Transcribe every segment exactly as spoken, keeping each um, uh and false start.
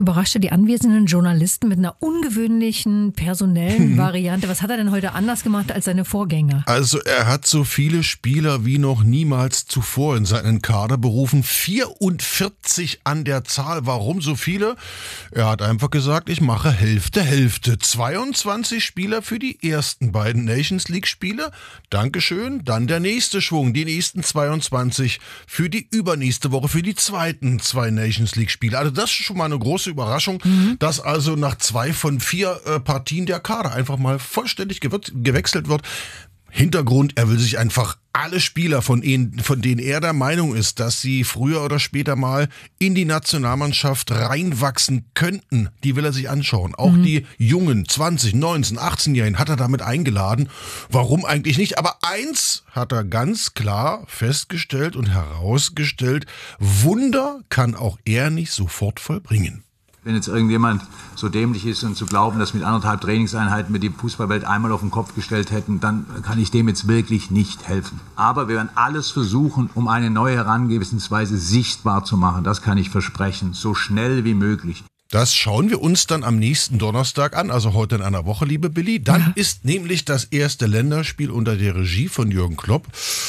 überraschte die anwesenden Journalisten mit einer ungewöhnlichen personellen Variante. Was hat er denn heute anders gemacht als seine Vorgänger? Also er hat so viele Spieler wie noch niemals zuvor in seinen Kader berufen. vierundvierzig an der Zahl. Warum so viele? Er hat einfach gesagt, ich mache Hälfte, Hälfte. zweiundzwanzig Spieler für die ersten beiden Nations League Spiele. Dankeschön. Dann der nächste Schwung, die nächsten zweiundzwanzig für die übernächste Woche, für die zweiten zwei Nations League Spiele. Also das ist schon mal eine große Überraschung, mhm. dass also nach zwei von vier äh, Partien der Kader einfach mal vollständig gewir- gewechselt wird. Hintergrund, er will sich einfach alle Spieler, von denen, von denen er der Meinung ist, dass sie früher oder später mal in die Nationalmannschaft reinwachsen könnten, die will er sich anschauen. Auch mhm. die jungen zwanzig, neunzehn, achtzehnjährigen hat er damit eingeladen. Warum eigentlich nicht? Aber eins hat er ganz klar festgestellt und herausgestellt: Wunder kann auch er nicht sofort vollbringen. Wenn jetzt irgendjemand so dämlich ist und zu glauben, dass mit anderthalb Trainingseinheiten wir die Fußballwelt einmal auf den Kopf gestellt hätten, dann kann ich dem jetzt wirklich nicht helfen. Aber wir werden alles versuchen, um eine neue Herangehensweise sichtbar zu machen. Das kann ich versprechen, so schnell wie möglich. Das schauen wir uns dann am nächsten Donnerstag an, also heute in einer Woche, liebe Billy. Dann ja. ist nämlich das erste Länderspiel unter der Regie von Jürgen Klopp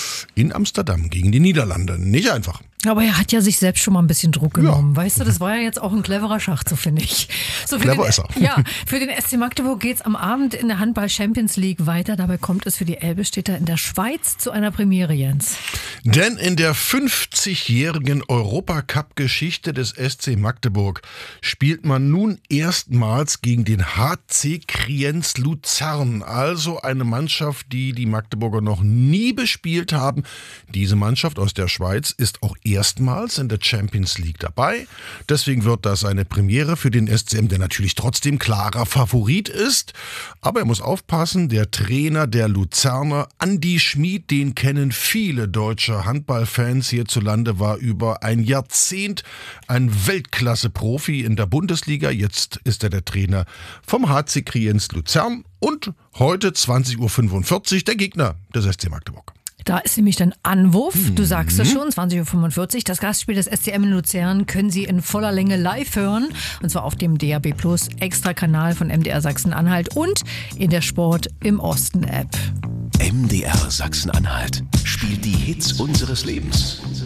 in Amsterdam gegen die Niederlande. Nicht einfach. Aber er hat ja sich selbst schon mal ein bisschen Druck genommen. Ja. Weißt du, das war ja jetzt auch ein cleverer Schachzug, finde ich. So für Clever den, ist er. Ja, für den S C Magdeburg geht's am Abend in der Handball-Champions League weiter. Dabei kommt es für die Elbe-Städter in der Schweiz zu einer Premiere, Jens. Denn in der fünfzigjährigen Europacup-Geschichte des S C Magdeburg spielt man nun erstmals gegen den H C Kriens Luzern. Also eine Mannschaft, die die Magdeburger noch nie bespielt haben. Diese Mannschaft aus der Schweiz ist auch erstmals in der Champions League dabei. Deswegen wird das eine Premiere für den S C M, der natürlich trotzdem klarer Favorit ist. Aber er muss aufpassen, der Trainer der Luzerner, Andi Schmid, den kennen viele deutsche Handballfans hierzulande, war über ein Jahrzehnt ein Weltklasse-Profi in der Bundesliga. Jetzt ist er der Trainer vom H C Kriens Luzern und heute zwanzig Uhr fünfundvierzig der Gegner des S C Magdeburg. Da ist nämlich dann Anwurf, du sagst es schon, zwanzig Uhr fünfundvierzig. Das Gastspiel des S C M in Luzern können Sie in voller Länge live hören. Und zwar auf dem D A B Plus Extra-Kanal von M D R Sachsen-Anhalt und in der Sport im Osten App. M D R Sachsen-Anhalt spielt die Hits unseres Lebens.